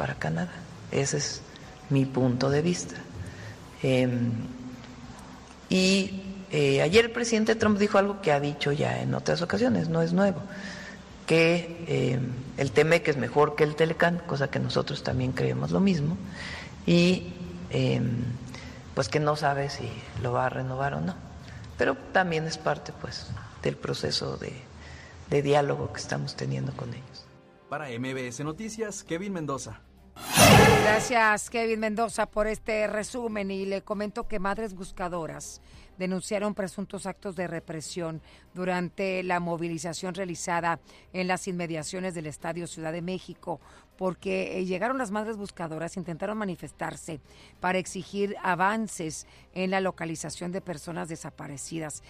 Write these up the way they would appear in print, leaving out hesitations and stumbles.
para Canadá. Ese es mi punto de vista. Ayer el presidente Trump dijo algo que ha dicho ya en otras ocasiones, no es nuevo, que el TEMEC es mejor que el Telecán, cosa que nosotros también creemos lo mismo, y pues que no sabe si lo va a renovar o no. Pero también es parte pues del proceso de diálogo que estamos teniendo con ellos. Para MBS Noticias, Kevin Mendoza. Gracias, Kevin Mendoza, por este resumen, y le comento que Madres Buscadoras denunciaron presuntos actos de represión durante la movilización realizada en las inmediaciones del Estadio Ciudad de México, porque llegaron las Madres Buscadoras, intentaron manifestarse para exigir avances en la localización de personas desaparecidas.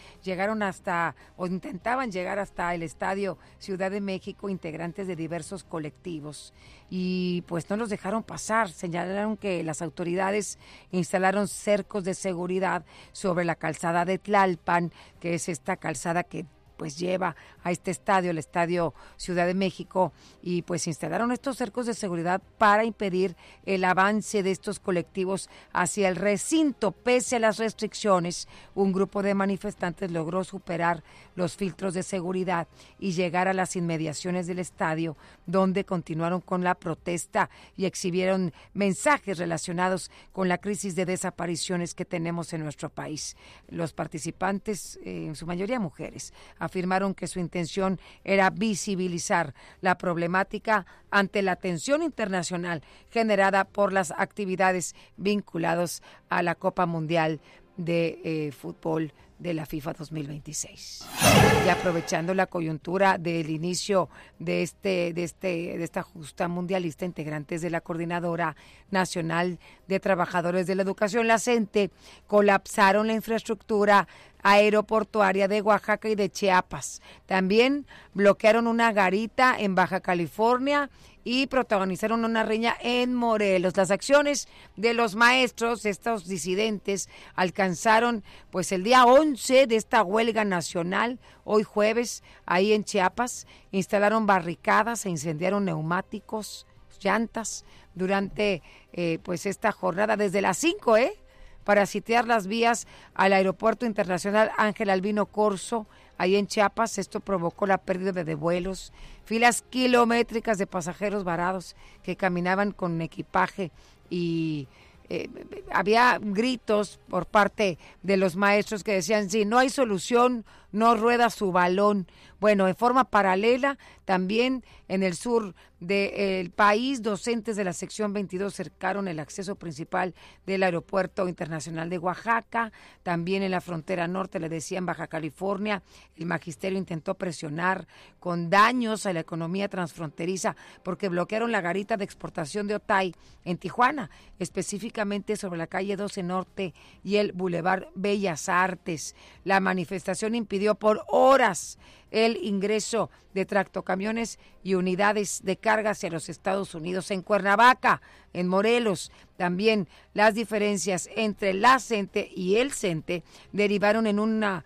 Intentaban llegar hasta el Estadio Ciudad de México integrantes de diversos colectivos y pues no los dejaron pasar. Señalaron que las autoridades instalaron cercos de seguridad sobre la calzada de Tlalpan, que es esta calzada que pues lleva a este estadio, el Estadio Ciudad de México, y pues instalaron estos cercos de seguridad para impedir el avance de estos colectivos hacia el recinto. Pese a las restricciones, un grupo de manifestantes logró superar los filtros de seguridad y llegar a las inmediaciones del estadio, donde continuaron con la protesta y exhibieron mensajes relacionados con la crisis de desapariciones que tenemos en nuestro país. Los participantes, en su mayoría mujeres, afirmaron que su intención era visibilizar la problemática ante la tensión internacional generada por las actividades vinculadas a la Copa Mundial de Fútbol de la FIFA 2026. Y aprovechando la coyuntura del inicio de esta justa mundialista, integrantes de la Coordinadora Nacional de Trabajadores de la Educación, la CENTE, colapsaron la infraestructura aeroportuaria de Oaxaca y de Chiapas. También bloquearon una garita en Baja California y protagonizaron una riña en Morelos. Las acciones de los maestros, estos disidentes, alcanzaron pues el día 11 de esta huelga nacional, hoy jueves, ahí en Chiapas. Instalaron barricadas e incendiaron neumáticos, llantas durante pues esta jornada desde las 5, para sitiar las vías al Aeropuerto Internacional Ángel Albino Corzo, ahí en Chiapas. Esto provocó la pérdida de vuelos, filas kilométricas de pasajeros varados que caminaban con equipaje y había gritos por parte de los maestros que decían, si no hay solución, no rueda su balón. Bueno, en forma paralela, también en el sur del país, docentes de la sección 22 cercaron el acceso principal del Aeropuerto Internacional de Oaxaca. También en la frontera norte, le decía, en Baja California, el magisterio intentó presionar con daños a la economía transfronteriza porque bloquearon la garita de exportación de Otay en Tijuana, específicamente sobre la calle 12 Norte y el Boulevard Bellas Artes. La manifestación impidió por horas el ingreso de tractocamiones y unidades de carga hacia los Estados Unidos. En Cuernavaca, en Morelos, también las diferencias entre la CENTE y el CENTE derivaron en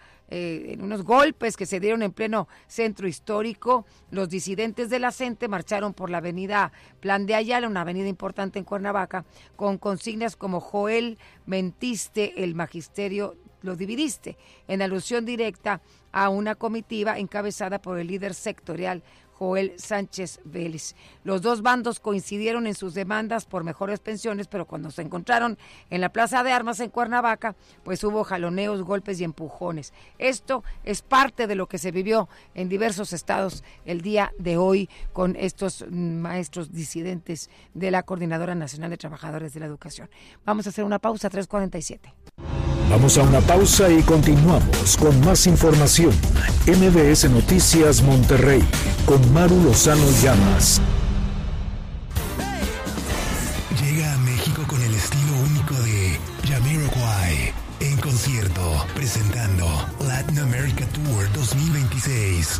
unos golpes que se dieron en pleno centro histórico. Los disidentes de la CENTE marcharon por la avenida Plan de Ayala, una avenida importante en Cuernavaca, con consignas como Joel, mentiste, el magisterio lo dividiste, en alusión directa a una comitiva encabezada por el líder sectorial Joel Sánchez Vélez. Los dos bandos coincidieron en sus demandas por mejores pensiones, pero cuando se encontraron en la Plaza de Armas en Cuernavaca, pues hubo jaloneos, golpes y empujones. Esto es parte de lo que se vivió en diversos estados el día de hoy con estos maestros disidentes de la Coordinadora Nacional de Trabajadores de la Educación. Vamos a hacer una pausa, 3:47. Vamos a una pausa y continuamos con más información. MBS Noticias Monterrey, con Maru Lozano Llamas. Llega a México con el estilo único de Jamiroquai, en concierto, presentando Latin America Tour 2026.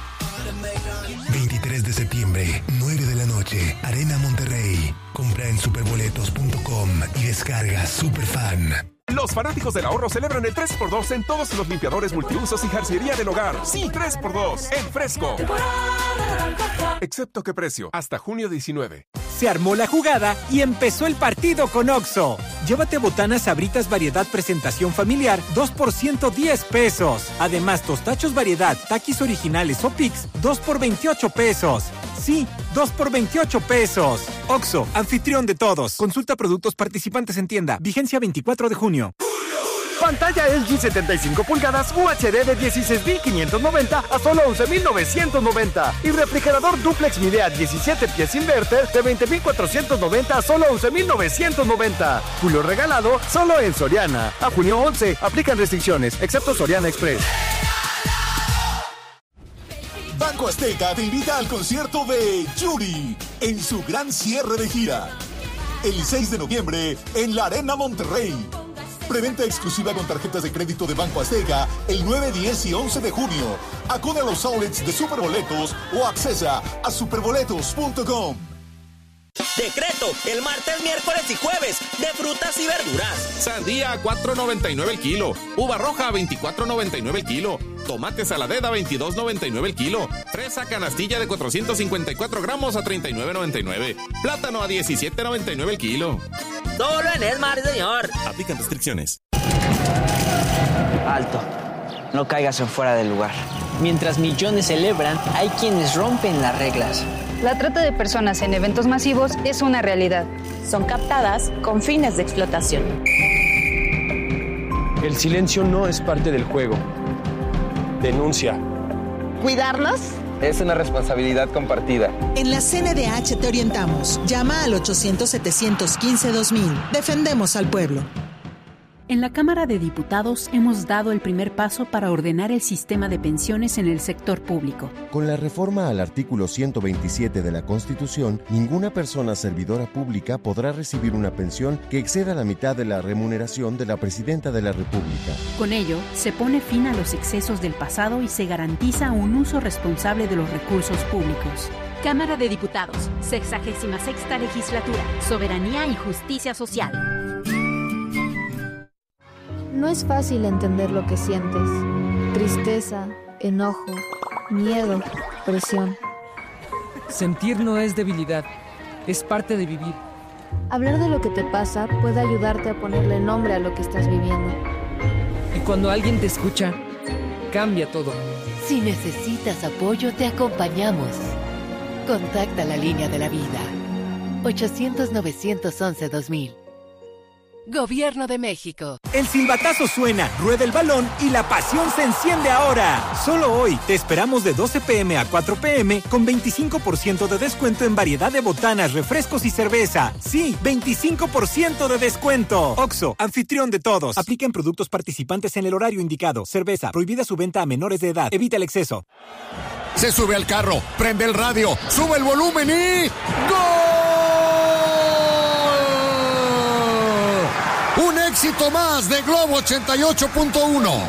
23 de septiembre, 9 de la noche, Arena Monterrey. Compra en superboletos.com y descarga Superfan. Los fanáticos del ahorro celebran el 3x2 en todos los limpiadores multiusos y jarciería del hogar. Sí, 3x2 en Fresco. Excepto qué precio, hasta junio 19. Se armó la jugada y empezó el partido con Oxxo. Llévate botanas Sabritas variedad presentación familiar, 2 por 110 pesos. Además, tostachos variedad, Takis originales o Pix, 2 por 28 pesos. Sí, 2 por 28 pesos. Oxxo, anfitrión de todos. Consulta productos participantes en tienda. Vigencia 24 de junio. Pantalla LG 75 pulgadas UHD de 16.590 a solo 11.990. Y refrigerador duplex Midea 17 pies inverter de 20.490 a solo 11.990. Julio regalado solo en Soriana. A junio 11. Aplican restricciones, excepto Soriana Express. Banco Azteca te invita al concierto de Yuri en su gran cierre de gira. El 6 de noviembre en la Arena Monterrey. Preventa exclusiva con tarjetas de crédito de Banco Azteca el 9, 10 y 11 de junio. Acude a los outlets de Superboletos o accesa a superboletos.com. Decreto, el martes, miércoles y jueves, de frutas y verduras. Sandía a $4.99 el kilo. Uva roja a $24.99 el kilo. Tomate saladera a $22.99 el kilo. Fresa canastilla de 454 gramos a $39.99. Plátano a $17.99 el kilo. Solo en Esmar, señor. Aplican restricciones. Alto. No caigas en fuera del lugar. Mientras millones celebran, hay quienes rompen las reglas. La trata de personas en eventos masivos es una realidad. Son captadas con fines de explotación. El silencio no es parte del juego. Denuncia. ¿Cuidarlos? Es una responsabilidad compartida. En la CNDH te orientamos. Llama al 800-715-2000. Defendemos al pueblo. En la Cámara de Diputados hemos dado el primer paso para ordenar el sistema de pensiones en el sector público. Con la reforma al artículo 127 de la Constitución, ninguna persona servidora pública podrá recibir una pensión que exceda la mitad de la remuneración de la Presidenta de la República. Con ello, se pone fin a los excesos del pasado y se garantiza un uso responsable de los recursos públicos. Cámara de Diputados, 66ª Legislatura, Soberanía y Justicia Social. No es fácil entender lo que sientes. Tristeza, enojo, miedo, presión. Sentir no es debilidad, es parte de vivir. Hablar de lo que te pasa puede ayudarte a ponerle nombre a lo que estás viviendo. Y cuando alguien te escucha, cambia todo. Si necesitas apoyo, te acompañamos. Contacta la línea de la vida. 800-911-2000. Gobierno de México. El silbatazo suena, rueda el balón y la pasión se enciende ahora. Solo hoy te esperamos de 12 p.m. a 4 p.m. con 25% de descuento en variedad de botanas, refrescos y cerveza. Sí, 25% de descuento. Oxxo, anfitrión de todos. Aplica en productos participantes en el horario indicado. Cerveza, prohibida su venta a menores de edad. Evita el exceso. Se sube al carro, prende el radio, sube el volumen y... ¡Gol! Un éxito más de Globo 88.1.